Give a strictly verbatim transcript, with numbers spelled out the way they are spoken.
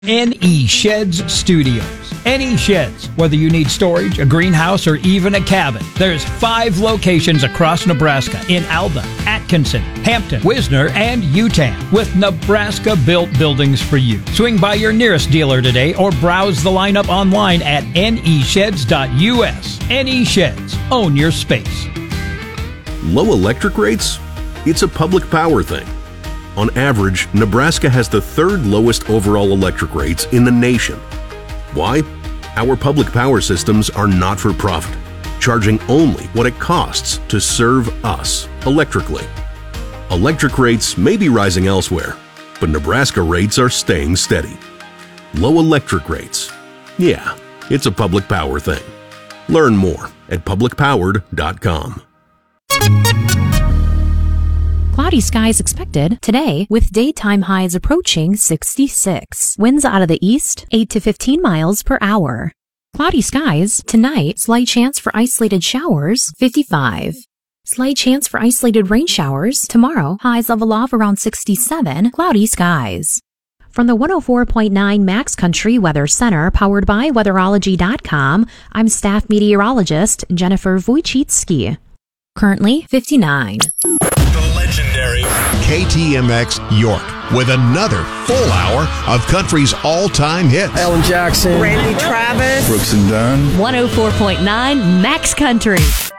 N E Sheds Studios. N E Sheds. Whether you need storage, a greenhouse, or even a cabin, there's five locations across Nebraska in Alba, Atkinson, Hampton, Wisner, and Utan, with Nebraska-built buildings for you. Swing by your nearest dealer today or browse the lineup online at N E sheds dot U S. N E Sheds. Own your space. Low electric rates? It's a public power thing. On average, Nebraska has the third lowest overall electric rates in the nation. Why? Our public power systems are not for profit, charging only what it costs to serve us electrically. Electric rates may be rising elsewhere, but Nebraska rates are staying steady. Low electric rates. Yeah, it's a public power thing. Learn more at public powered dot com. Cloudy skies expected today with daytime highs approaching sixty-six. Winds out of the east, eight to fifteen miles per hour. Cloudy skies tonight, slight chance for isolated showers, fifty-five. Slight chance for isolated rain showers tomorrow, highs level off around sixty-seven, cloudy skies. From the one oh four point nine Max Country Weather Center, powered by weatherology dot com, I'm staff meteorologist Jennifer Wojcicki. Currently fifty-nine. The legendary K T M X York with another full hour of country's all-time hits. Alan Jackson, Randy Travis, Brooks and Dunn. one oh four point nine Max Country.